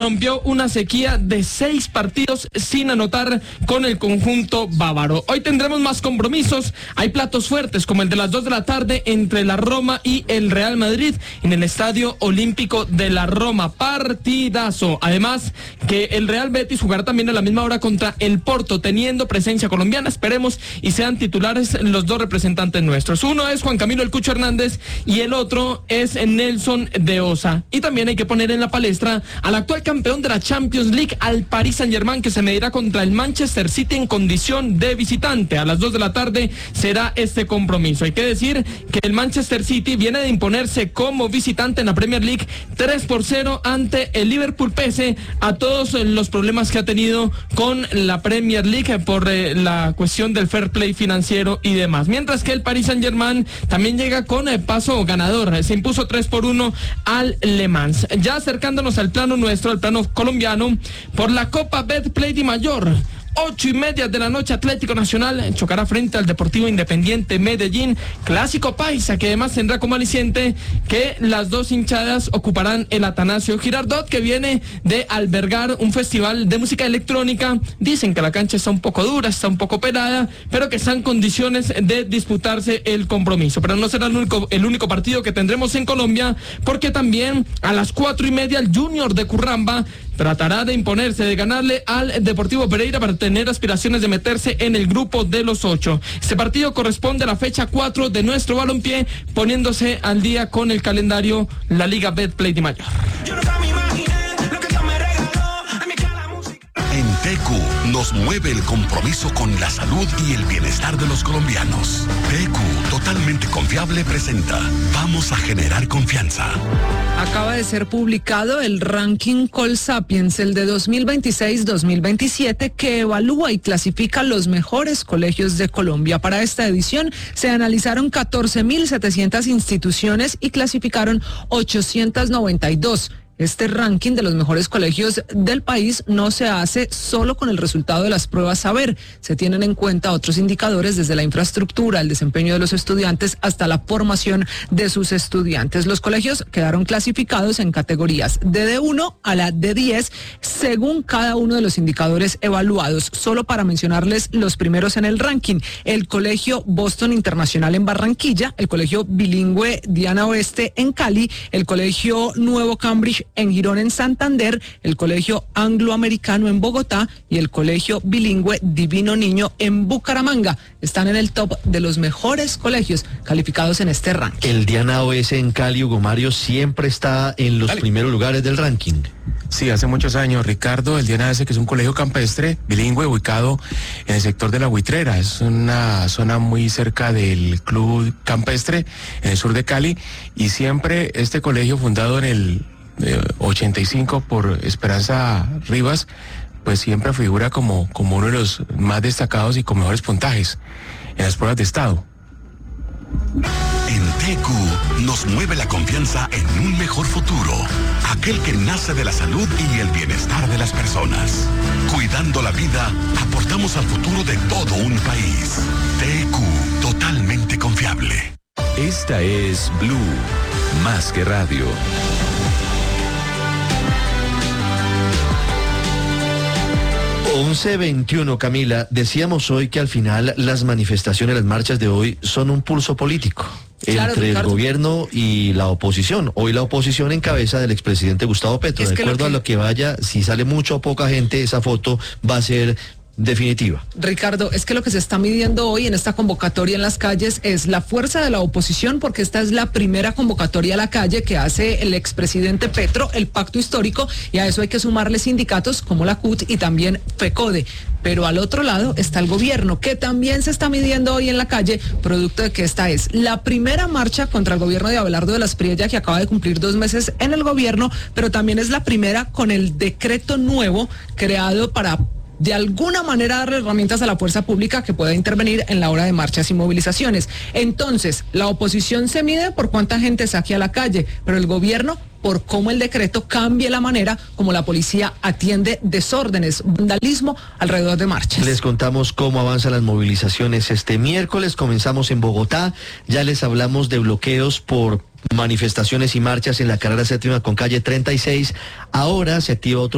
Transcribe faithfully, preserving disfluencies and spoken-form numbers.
rompió una sequía de seis partidos sin anotar con el conjunto bávaro. Hoy tendremos más compromisos. Hay platos fuertes como el de las dos de la tarde entre la Roma y el Real Madrid en el Estadio Olímpico de la Roma. Partidazo. Además que el Real Betis jugará también a la misma hora contra el Porto, teniendo presencia colombiana. Esperemos y sean titulares los dos representantes nuestros. Uno es Juan Camilo El Cucho Hernández y el otro es Nelson de Osa. Y también hay que poner en la palestra al actual campeón de la Champions League, al Paris Saint-Germain, que se medirá contra el Manchester City en condición de visitante. A las dos de la tarde será este compromiso. Hay que decir que el Manchester City viene de imponerse como visitante en la Premier League tres por cero ante el Liverpool, pese a todos los problemas que ha tenido con la Premier League por eh, la cuestión del fair play financiero y demás. Mientras que el Paris Saint-Germain también llega con el paso ganador. Se impuso tres por uno al Le Mans. Ya acercándonos al plano nuestro, al plano colombiano, por la Copa Betplay Di Mayor. Ocho y media de la noche, Atlético Nacional chocará frente al Deportivo Independiente Medellín, clásico paisa que además tendrá como aliciente que las dos hinchadas ocuparán el Atanasio Girardot, que viene de albergar un festival de música electrónica. Dicen que la cancha está un poco dura, está un poco pelada, pero que están en condiciones de disputarse el compromiso. Pero no será el único, el único partido que tendremos en Colombia, porque también a las cuatro y media el Junior de Curramba tratará de imponerse, de ganarle al Deportivo Pereira para tener aspiraciones de meterse en el grupo de los ocho. Este partido corresponde a la fecha cuatro de nuestro balompié, poniéndose al día con el calendario la Liga Betplay Di Mayor. En T Q nos mueve el compromiso con la salud y el bienestar de los colombianos. T Q, totalmente confiable, presenta Vamos a generar confianza. Acaba de ser publicado el ranking Colsapiens, el de dos mil veintiséis dos mil veintisiete, que evalúa y clasifica los mejores colegios de Colombia. Para esta edición se analizaron catorce mil setecientas instituciones y clasificaron ochocientas noventa y dos. Este ranking de los mejores colegios del país no se hace solo con el resultado de las pruebas Saber. Se tienen en cuenta otros indicadores desde la infraestructura, el desempeño de los estudiantes hasta la formación de sus estudiantes. Los colegios quedaron clasificados en categorías de D uno a la D diez según cada uno de los indicadores evaluados. Solo para mencionarles los primeros en el ranking: el Colegio Boston Internacional en Barranquilla, el Colegio Bilingüe Diana Oeste en Cali, el Colegio Nuevo Cambridge en Girón en Santander, el Colegio Angloamericano en Bogotá y el Colegio Bilingüe Divino Niño en Bucaramanga. Están en el top de los mejores colegios calificados en este ranking. El Diana O S en Cali, Hugo Mario, siempre está en los Dale. primeros lugares del ranking. Sí, hace muchos años, Ricardo. El Diana O S, que es un colegio campestre bilingüe ubicado en el sector de La Buitrera. Es una zona muy cerca del club campestre en el sur de Cali, y siempre este colegio, fundado en el ochenta y cinco por Esperanza Rivas, pues siempre figura como, como uno de los más destacados y con mejores puntajes en las pruebas de estado. En T Q nos mueve la confianza en un mejor futuro, aquel que nace de la salud y el bienestar de las personas. Cuidando la vida, aportamos al futuro de todo un país. T Q, totalmente confiable. Esta es Blue, más que radio. once veintiuno, Camila, decíamos hoy que al final las manifestaciones, las marchas de hoy son un pulso político. Claro, entre Ricardo. El gobierno y la oposición. Hoy la oposición en cabeza del expresidente Gustavo Petro. Es de acuerdo lo que... a lo que vaya, si sale mucho o poca gente, esa foto va a ser definitiva. Ricardo, es que lo que se está midiendo hoy en esta convocatoria en las calles es la fuerza de la oposición, porque esta es la primera convocatoria a la calle que hace el expresidente Petro, el pacto histórico, y a eso hay que sumarle sindicatos como la C U T y también FECODE. Pero al otro lado está el gobierno, que también se está midiendo hoy en la calle, producto de que esta es la primera marcha contra el gobierno de Abelardo de las Priella, que acaba de cumplir dos meses en el gobierno, pero también es la primera con el decreto nuevo creado para de alguna manera darle herramientas a la fuerza pública que pueda intervenir en la hora de marchas y movilizaciones. Entonces, la oposición se mide por cuánta gente saque a la calle, pero el gobierno por cómo el decreto cambie la manera como la policía atiende desórdenes, vandalismo alrededor de marchas. Les contamos cómo avanzan las movilizaciones este miércoles. Comenzamos en Bogotá, ya les hablamos de bloqueos por manifestaciones y marchas en la carrera séptima con calle treinta y seis. Ahora se activa otro